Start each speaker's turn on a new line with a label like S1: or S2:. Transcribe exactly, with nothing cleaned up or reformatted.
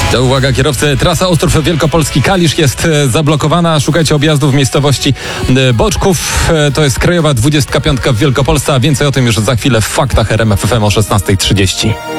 S1: To uwaga kierowcy, trasa Ostrów Wielkopolski Kalisz jest zablokowana. Szukajcie objazdów w miejscowości Boczków. To jest krajowa dwudziestka piątka w Wielkopolsce, a więcej o tym już za chwilę w Faktach R M F F M o szesnastej trzydzieści.